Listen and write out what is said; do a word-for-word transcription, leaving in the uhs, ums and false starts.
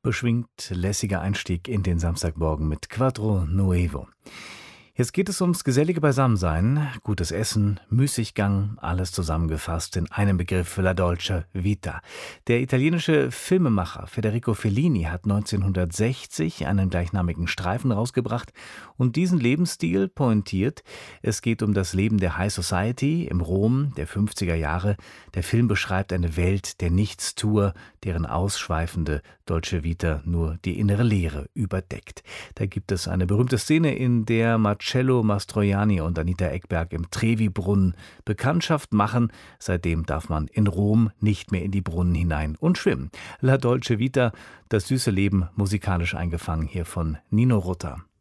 Beschwingt lässiger Einstieg in den Samstagmorgen mit Quattro Nuevo. Jetzt geht es ums gesellige Beisammensein, gutes Essen, Müßiggang, alles zusammengefasst in einem Begriff: La Dolce Vita. Der italienische Filmemacher Federico Fellini hat neunzehnhundertsechzig einen gleichnamigen Streifen rausgebracht und diesen Lebensstil pointiert. Es geht um das Leben der High Society im Rom der fünfziger Jahre. Der Film beschreibt eine Welt der Nichtstuer, deren ausschweifende Dolce Vita nur die innere Leere überdeckt. Da gibt es eine berühmte Szene, in der Marcello Mastroianni und Anita Ekberg im Trevi-Brunnen Bekanntschaft machen. Seitdem darf man in Rom nicht mehr in die Brunnen hinein und schwimmen. La Dolce Vita, das süße Leben, musikalisch eingefangen hier von Nino Rota.